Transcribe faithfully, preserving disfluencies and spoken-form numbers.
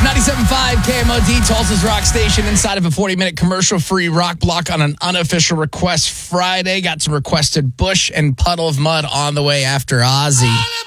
ninety-seven point five K M O D, Tulsa's rock station, inside of a forty-minute commercial-free rock block on an unofficial request Friday. Got some requested Bush and Puddle of Mud on the way after Ozzy.